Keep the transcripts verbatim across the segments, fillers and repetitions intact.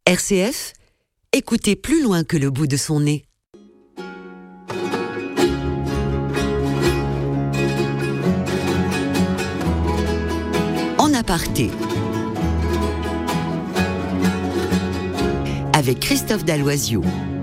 R C F, écoutez plus loin que le bout de son nez. En aparté. Avec Christophe Dalloisiou.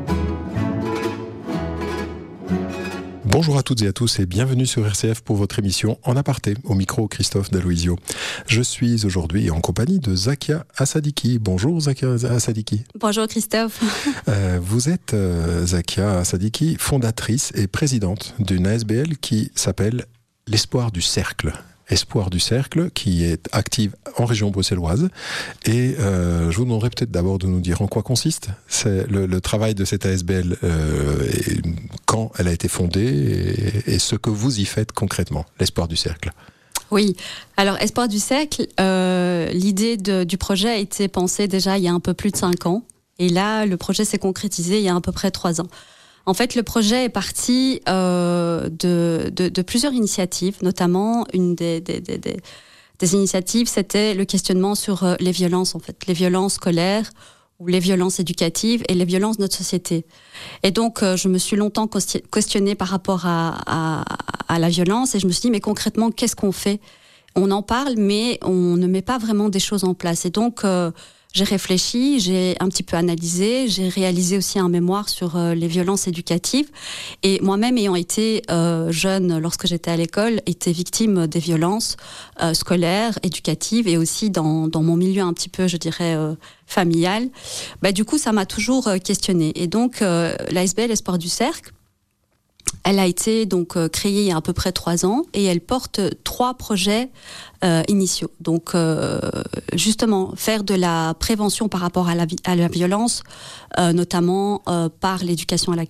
Bonjour à toutes et à tous et bienvenue sur R C F pour votre émission En aparté, au micro Christophe Dalloisiou. Je suis aujourd'hui en compagnie de Zakia Assadiki. Bonjour Zakia Assadiki. Bonjour Christophe. Euh, vous êtes euh, Zakia Assadiki, fondatrice et présidente d'une A S B L qui s'appelle l'Espoir du Cercle. Espoir du Cercle, qui est active en région bruxelloise. Et euh, je vous demanderai peut-être d'abord de nous dire en quoi consiste c'est le, le travail de cette A S B L, euh, et quand elle a été fondée et, et ce que vous y faites concrètement, l'Espoir du Cercle. Oui, alors Espoir du Cercle, euh, l'idée de, du projet a été pensée déjà il y a un peu plus de cinq ans. Et là, le projet s'est concrétisé il y a à peu près trois ans. En fait, le projet est parti euh, de, de, de plusieurs initiatives, notamment une des, des, des, des, des initiatives, c'était le questionnement sur euh, les violences, en fait, les violences scolaires ou les violences éducatives et les violences de notre société. Et donc, euh, je me suis longtemps questionnée par rapport à, à, à la violence et je me suis dit, mais concrètement, qu'est-ce qu'on fait ? On en parle, mais on ne met pas vraiment des choses en place. Et donc, euh, j'ai réfléchi, j'ai un petit peu analysé, j'ai réalisé aussi un mémoire sur euh, les violences éducatives. Et moi-même, ayant été euh, jeune lorsque j'étais à l'école, été victime des violences euh, scolaires, éducatives et aussi dans, dans mon milieu un petit peu, je dirais, euh, familial. Bah, du coup, ça m'a toujours euh, questionnée. Et donc, euh, l'A S B L Espoir du Cercle, elle a été donc euh, créée il y a à peu près trois ans et elle porte trois projets euh, initiaux. Donc, euh, justement, faire de la prévention par rapport à la, vi- à la violence, euh, notamment euh, par l'éducation à la